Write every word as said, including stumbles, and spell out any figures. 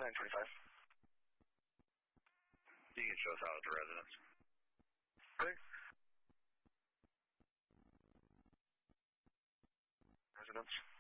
nine twenty-five. You can show us out to residence. Okay. Residence.